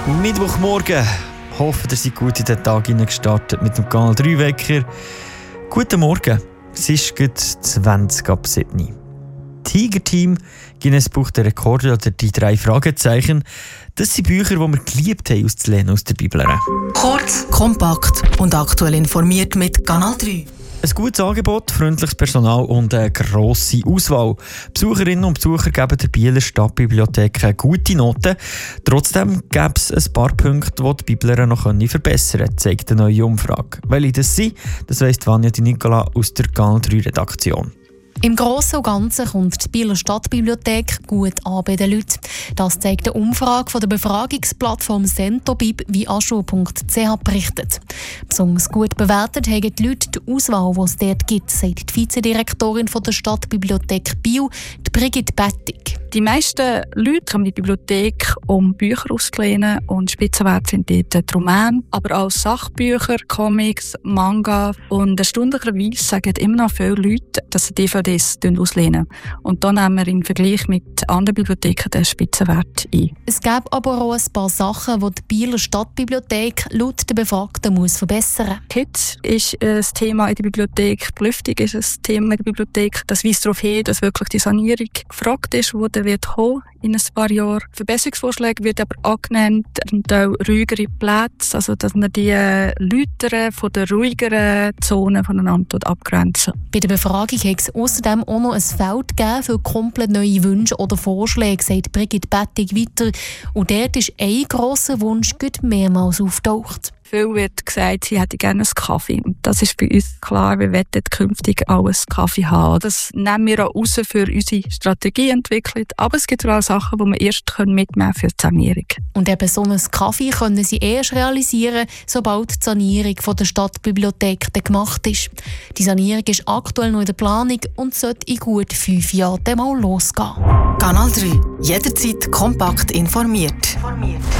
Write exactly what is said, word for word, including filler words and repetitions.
Mittwochmorgen. Hoffe, ihr seid gut in den Tag gestartet mit dem Kanal drei Wecker. Guten Morgen. Es ist gut zwanzig ab sieben. Tiger-Team, Guinness Buch der Rekorde oder die drei Fragezeichen. Das sind Bücher, die wir geliebt haben, auszulehnen aus der Bibel. Kurz, kompakt und aktuell informiert mit Kanal drei. Ein gutes Angebot, freundliches Personal und eine grosse Auswahl. Besucherinnen und Besucher geben der Bieler Stadtbibliothek eine gute Note. Trotzdem gäbe es ein paar Punkte, die die Bibler noch verbessern können, zeigt eine neue Umfrage. Welche das sind, das weiss Vanja Di Nicola aus der Kanal drei Redaktion. Im Grossen und Ganzen kommt die Bieler Stadtbibliothek gut an bei den Leuten. Das zeigt eine Umfrage von der Befragungsplattform Sentobib, wie ascho punkt c h berichtet. Besonders gut bewertet haben die Leute die Auswahl, die es dort gibt, sagt die Vizedirektorin von der Stadtbibliothek Biel, die Brigitte Bettig. Die meisten Leute kommen in die Bibliothek, um Bücher auszulehnen, und Spitzenwert sind dort die Romane, aber auch Sachbücher, Comics, Manga, und erstaunlicherweise sagen immer noch viele Leute, dass sie D V Ds auslehnen. Und da nehmen wir im Vergleich mit anderen Bibliotheken den Spitzenwert ein. Es gäbe aber auch ein paar Sachen, die die Bieler Stadtbibliothek laut der Befragten muss verbessern muss. Hitze ist ein Thema in der Bibliothek, die Lüftung ist ein Thema in der Bibliothek. Das weist darauf hin, dass wirklich die Sanierung gefragt ist, wo der wird kommen in ein paar Jahren. Verbesserungsvorschläge wird aber angenannt, und auch ruhigere Plätze, also dass man die lauteren von den ruhigeren Zonen voneinander abgrenzen. Bei der Befragung hat es außerdem auch noch ein Feld gegeben für komplett neue Wünsche oder Vorschläge, sagt Brigitte Bettig weiter. Und dort ist ein grosser Wunsch gut mehrmals auftaucht. Viel wird gesagt, sie hätten gerne einen Kaffee. Und das ist bei uns klar, wir wollen künftig auch einen Kaffee haben. Das nehmen wir auch raus für unsere Strategie entwickelt. Aber es gibt auch Sachen, die wir erst mitnehmen können für die Sanierung. Und eben so einen Kaffee können sie erst realisieren, sobald die Sanierung von der Stadtbibliothek gemacht ist. Die Sanierung ist aktuell noch in der Planung und sollte in gut fünf Jahren mal losgehen. Kanal drei. Jederzeit kompakt informiert.